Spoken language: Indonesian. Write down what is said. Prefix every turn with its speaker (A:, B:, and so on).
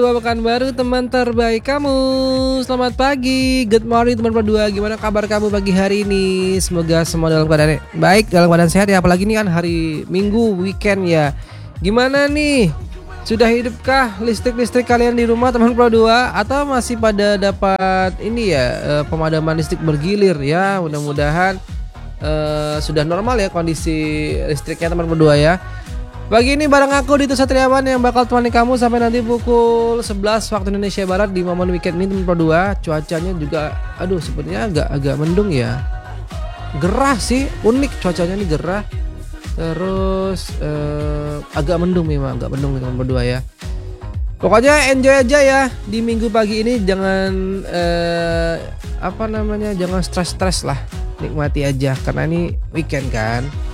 A: Dua pekan baru teman terbaik kamu. Selamat pagi, good morning teman berdua. Gimana kabar kamu pagi hari ini? Semoga semua dalam keadaan baik, dalam keadaan sehat ya. Apalagi ini kan hari Minggu, weekend ya. Gimana nih? Sudah hidupkah listrik kalian di rumah teman berdua? Atau masih pada dapat ini ya, pemadaman listrik bergilir ya? Mudah-mudahan sudah normal ya kondisi listriknya teman berdua ya. Pagi ini bareng aku Dito Satriawan yang bakal temani kamu sampai nanti pukul 11 waktu Indonesia Barat di momen weekend ini teman berdua. Cuacanya juga sepertinya agak mendung ya. Gerah sih, unik cuacanya nih, gerah. Terus agak mendung memang, agak mendung teman berdua ya. Pokoknya enjoy aja ya di minggu pagi ini, jangan jangan stres lah. Nikmati aja karena ini weekend kan.